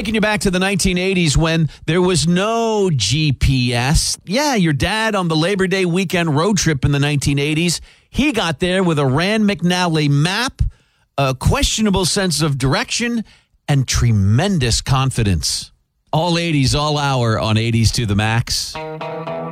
taking you back to the 1980s when there was no GPS. Yeah, your dad on the Labor Day weekend road trip in the 1980s, he got there with a Rand McNally map, a questionable sense of direction, and tremendous confidence. All 80s, all hour on 80s to the max.